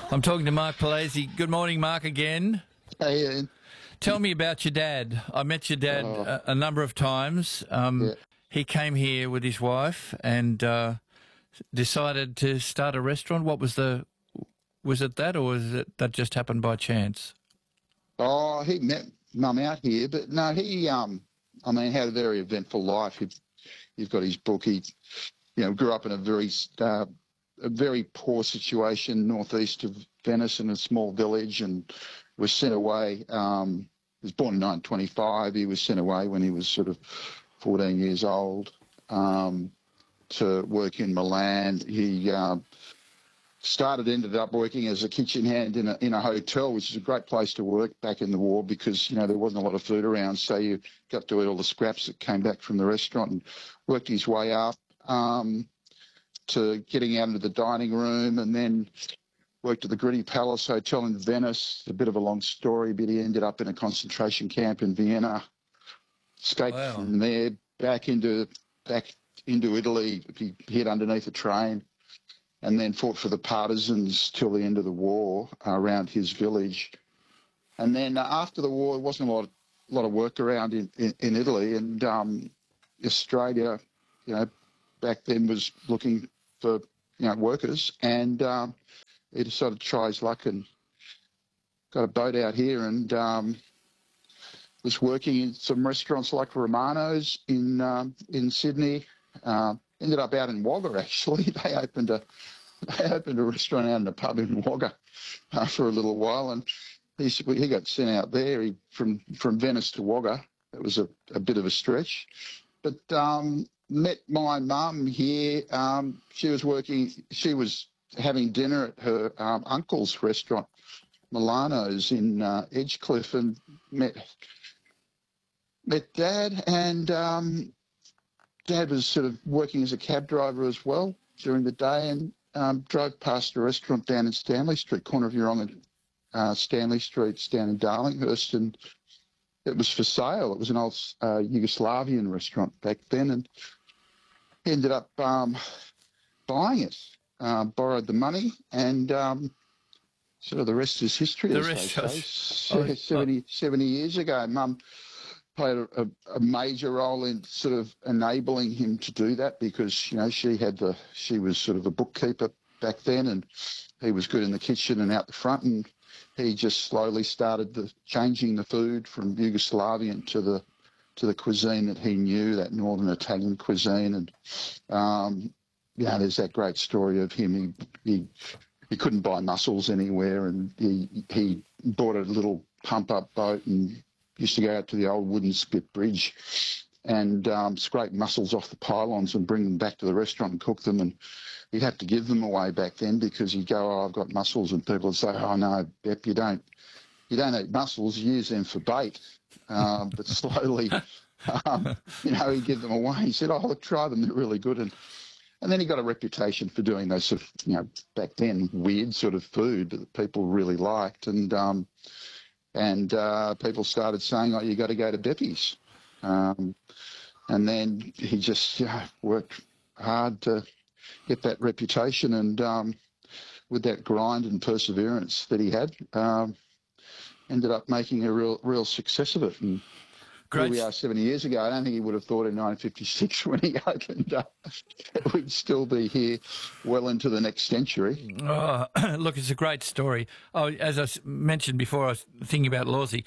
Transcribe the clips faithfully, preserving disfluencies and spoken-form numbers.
I'm talking to Mark Palese. Good morning, Mark, again. Hey, Ian. Tell me about your dad. I met your dad Oh. a, a number of times. Um, Yeah. He came here with his wife and uh, decided to start a restaurant. What was the... Was it that, or was it that just happened by chance? Oh, he met Mum out here, but no, he, um, I mean, had a very eventful life. He, he's got his book. He, you know, grew up in a very, uh, a very poor situation northeast of Venice in a small village, and was sent away. Um, he was born in nineteen twenty-five. He was sent away when he was sort of fourteen years old um, to work in Milan. He um, started, ended up working as a kitchen hand in a, in a hotel, which is a great place to work back in the war because, you know, there wasn't a lot of food around. So you got to eat all the scraps that came back from the restaurant, and worked his way up um, to getting out into the dining room, and then worked at the Gritty Palace Hotel in Venice. A bit of a long story, but he ended up in a concentration camp in Vienna, escaped Wow. from there back into, back into Italy. He hid underneath a train, and then fought for the partisans till the end of the war uh, around his village. And then uh, after the war, there wasn't a lot of, lot of work around in, in, in Italy, and um, Australia, you know, back then was looking for, you know, workers, and um, he decided to try his luck and got a boat out here, and um, was working in some restaurants like Romano's in um, in Sydney. Uh, ended up out in Wagga, actually. They opened a they opened a restaurant out in a pub in Wagga uh, for a little while, and he he got sent out there he, from from Venice to Wagga. It was a, a bit of a stretch, but um, met my mum here. Um, she was working. She was having dinner at her um, uncle's restaurant, Milano's in uh, Edgecliff, and met met Dad, and um, Dad was sort of working as a cab driver as well during the day, and um, drove past a restaurant down in Stanley Street, corner of Yeronga, uh, Stanley Street, down in Darlinghurst, and it was for sale. It was an old uh, Yugoslavian restaurant back then, and he ended up um, buying it, uh, borrowed the money, and um, sort of the rest is history, The as rest they is- say. oh, seventy, seventy years ago, Mum played a, a major role in sort of enabling him to do that, because, you know, she had the she was sort of a bookkeeper back then, and he was good in the kitchen and out the front, and he just slowly started the changing the food from Yugoslavian to the to the cuisine that he knew, that northern Italian cuisine. And um, yeah, there's that great story of him. He he, he couldn't buy mussels anywhere, and he he bought a little pump up boat and used to go out to the old wooden spit bridge and um, scrape mussels off the pylons and bring them back to the restaurant and cook them. And he'd have to give them away back then, because he'd go, "Oh, I've got mussels," and people would say, "Oh no, Bep, you don't, you don't eat mussels. You use them for bait." Um, but slowly, um, you know, he'd give them away. He said, "Oh, look, try them. They're really good." And and then he got a reputation for doing those sort of, you know, back then weird sort of food that people really liked. And um, and uh, people started saying, "Oh, you got to go to Beppy's." Um, and then he just, you know, worked hard to get that reputation, and um, with that grind and perseverance that he had, um, ended up making a real real success of it. And Great. here we are seventy years ago. I don't think he would have thought in nineteen fifty-six when he opened up we'd still be here well into the next century. Oh, look, it's a great story. Oh, as I s- mentioned before, I was thinking about Lawsy.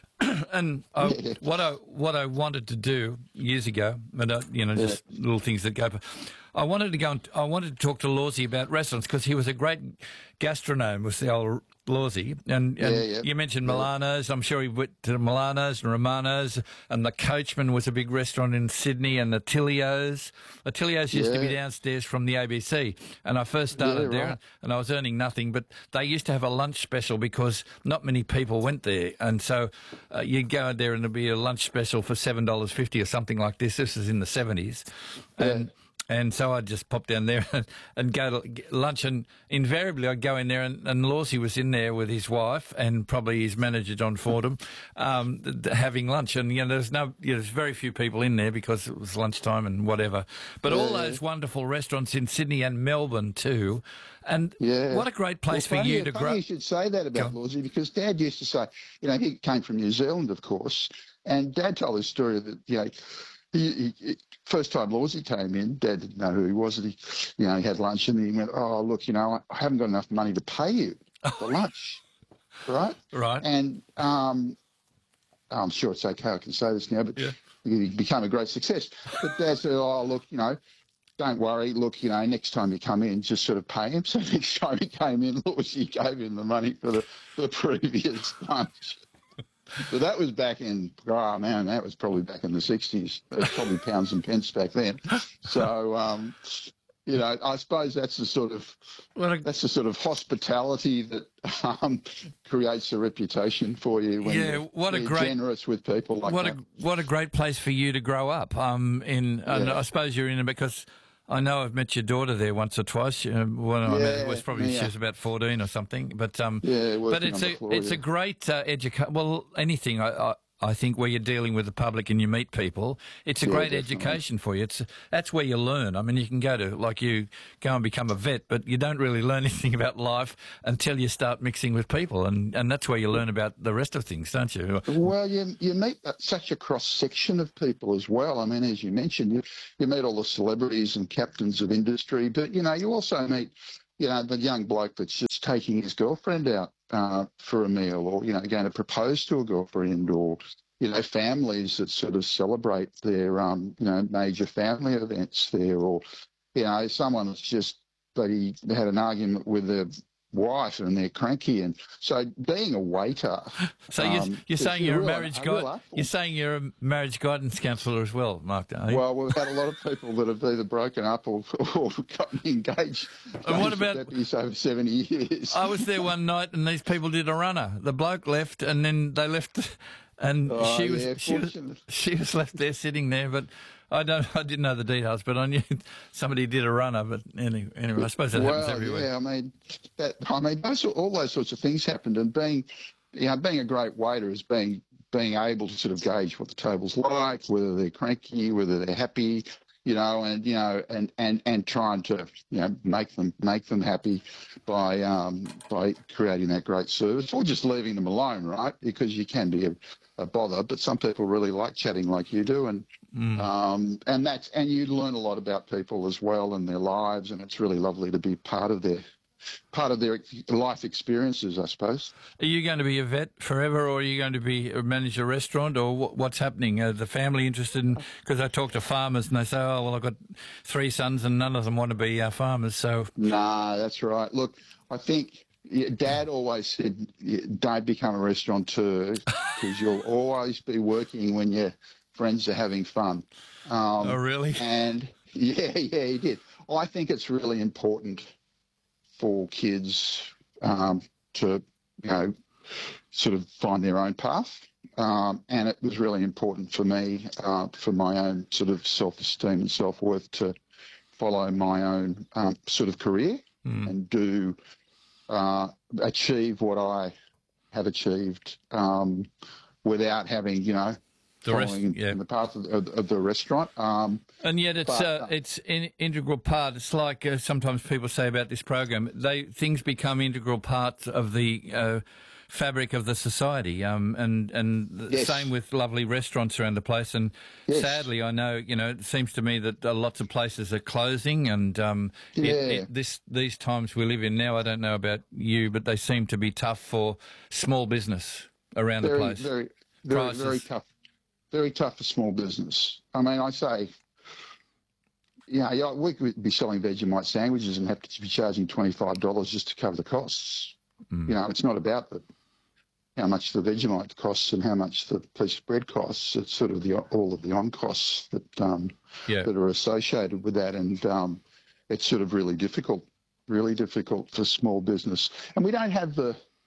And I, Yeah. what I what I wanted to do years ago, and uh, you know, just little things that go. I wanted to go. And, I wanted to talk to Lawsy about restaurants, because he was a great gastronome, was the old Lawsy. And, and Yeah, yeah. you mentioned Yeah. Milano's. I'm sure he went to Milano's and Romano's, and the Coachman was a big restaurant in Sydney, and Attilio's. Attilio's used to be Yeah. downstairs from the A B C, and I first started Yeah, there, right. and I was earning nothing, but they used to have a lunch special because not many people went there, and so uh, you'd go there and there'd be a lunch special for seven dollars fifty or something like this. This is in the seventies, and And so I'd just pop down there and, and go to get lunch. And invariably I'd go in there, and, and Lawsy was in there with his wife and probably his manager, John Fordham, um, th- th- having lunch. And, you know, there's no, you know, there's very few people in there because it was lunchtime and whatever. But Yeah. all those wonderful restaurants in Sydney and Melbourne too. And Yeah. what a great place Well, for funny, you to funny grow. you should say that about Go. Lawsy, because Dad used to say, you know, he came from New Zealand, of course, and Dad told his story that, you know, he, he, he- first time Lawsy came in, Dad didn't know who he was, and he, you know, he had lunch, and he went, oh, look, you know, I haven't got enough money to pay you for lunch, right? Right. And um, I'm sure it's okay, I can say this now, but Yeah. he became a great success. But Dad said, oh, look, you know, don't worry, look, you know, next time you come in, just sort of pay him. So next time he came in, Lawsy gave him the money for the, the previous lunch. So that was back in, oh man, that was probably back in the sixties. It was probably pounds and pence back then. So, um, you know, I suppose that's the sort of What a, that's the sort of hospitality that um, creates a reputation for you when Yeah, you're, what a you're great- generous with people like what that. a what a great place for you to grow up. Um, in and Yeah. I suppose you're in it because I know I've met your daughter there once or twice. Uh, when I met her, it was Yeah, probably yeah. she was about fourteen or something. But um, Yeah, working but it's on the a floor, it's yeah. a great uh, education. Well, anything I, I I think where you're dealing with the public and you meet people, it's a Yeah, great definitely. education for you. It's that's where you learn. I mean, you can go to like you go and become a vet, but you don't really learn anything about life until you start mixing with people, and and that's where you learn about the rest of things, don't you? Well, you you meet such a cross section of people as well. I mean, as you mentioned, you you meet all the celebrities and captains of industry, but you know, you also meet, you know, the young bloke that's just taking his girlfriend out uh, for a meal, or you know, going to propose to a girlfriend, or you know, families that sort of celebrate their um, you know, major family events there, or you know, someone that's just bloody had an argument with their wife and they're cranky, and so being a waiter. So you're, Um, you're it's saying a you're a real- marriage a real guide. art form. You're saying you're a marriage guidance counsellor as well, Mark. Are you? Well, we've had a lot of people that have either broken up or, or gotten engaged. And what Engaged with about- deputies over seventy years? I was there one night, and these people did a runner. The bloke left, and then they left, and Oh, she was yeah, she was fortunate. she was left there sitting there. But I don't, I didn't know the details, but I knew somebody did a runner. But anyway, anyway I suppose that happens Well, everywhere. yeah, I mean, that, I mean, those, all those sorts of things happened, and being, you know, being a great waiter is being being able to sort of gauge what the table's like, whether they're cranky, whether they're happy, you know, and you know, and and and trying to, you know, make them make them happy by um by creating that great service, or just leaving them alone, right? Because you can be a, a bother, but some people really like chatting like you do, and Mm. um and that's and you learn a lot about people as well and their lives, and it's really lovely to be part of their part of their life experiences, I suppose. Are you going to be a vet forever, or are you going to be uh, manage a restaurant, or what, what's happening? Are the family interested in? Because I talk to farmers, and they say, "Oh, well, I've got three sons, and none of them want to be uh, farmers." So, Nah, that's right. Look, I think yeah, Dad always said, yeah, don't become a restaurateur because you'll always be working when your friends are having fun. Um, oh, really? And yeah, yeah, he did. I think it's really important for kids um, to, you know, sort of find their own path. Um, and it was really important for me, uh, for my own sort of self-esteem and self-worth, to follow my own um, sort of career Mm. and do uh, achieve what I have achieved um, without having, you know, The rest- following yeah. in the path of, of, of the restaurant. Um, And yet, it's But, uh, uh, it's an integral part. It's like uh, sometimes people say about this program, they things become integral parts of the uh, fabric of the society. Um, and and the Yes. same with lovely restaurants around the place. And Yes. sadly, I know you know it seems to me that uh, lots of places are closing. And um, it, Yeah. it, this these times we live in now, I don't know about you, but they seem to be tough for small business around the very, place. very, very, Prices. very tough. Very tough for small business. I mean, I say, yeah, yeah, we could be selling Vegemite sandwiches and have to be charging twenty-five dollars just to cover the costs. Mm. You know, it's not about the how much the Vegemite costs and how much the piece of bread costs. It's sort of the all of the on costs that um, Yeah. that are associated with that, and um, it's sort of really difficult, really difficult for small business. And we don't have the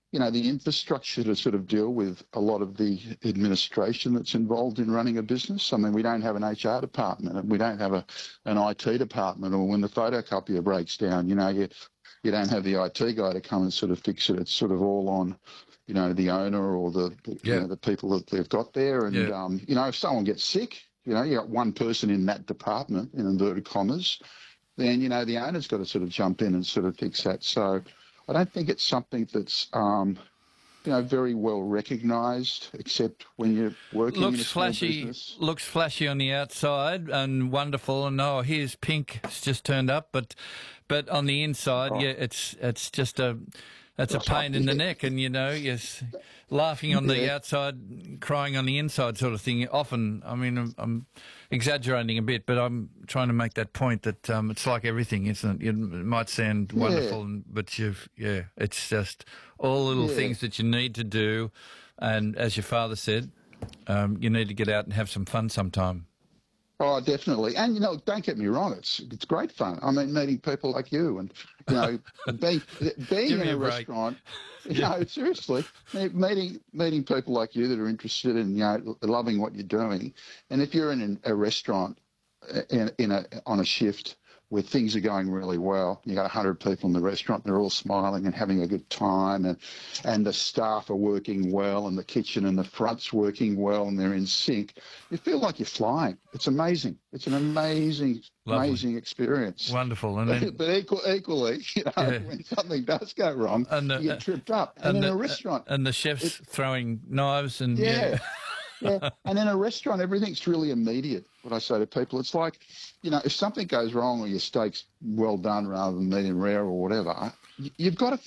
you know, the infrastructure to sort of deal with a lot of the administration that's involved in running a business. I mean, we don't have an H R department, and we don't have a an I T department, or when the photocopier breaks down, you know, you you don't have the I T guy to come and sort of fix it. It's sort of all on, you know, the owner or the you Yeah. know, the people that they've got there. And Yeah. um, you know, if someone gets sick, you know, you got one person in that department, in inverted commas, then, you know, the owner's got to sort of jump in and sort of fix that. So I don't think it's something that's, um, you know, very well recognised, except when you're working in a Looks small flashy, business. looks flashy on the outside and wonderful. And oh, here's pink. It's just turned up, but but on the inside, Oh. yeah, it's it's just a that's a That's right. pain in the neck. And you know, yes, laughing on the Yeah. outside, crying on the inside, sort of thing. Often, I mean, I'm, I'm exaggerating a bit, but I'm trying to make that point that um, it's like everything, isn't it? It might sound Yeah. wonderful, and, but you've yeah, it's just all little Yeah. things that you need to do. And as your father said, um, you need to get out and have some fun sometime. Oh, definitely. And, you know, don't get me wrong, it's it's great fun. I mean, meeting people like you and, you know, being, being Give in me a, a break. restaurant, you know, seriously, me- meeting meeting people like you that are interested in, you know, loving what you're doing. And if you're in an, a restaurant uh, in, in a on a shift where things are going really well, you got one hundred people in the restaurant, they're all smiling and having a good time, and and the staff are working well, and the kitchen and the front's working well, and they're in sync, you feel like you're flying. It's amazing. It's an amazing, Lovely. amazing experience. Wonderful. And But, then but equal, equally, you know, Yeah. when something does go wrong, And the- you get tripped up. And, and in the, a restaurant, and the chefs throwing knives and yeah. yeah. Yeah, and in a restaurant, everything's really immediate. What I say to people, it's like, you know, if something goes wrong or your steak's well done rather than medium rare or whatever, y- you've got to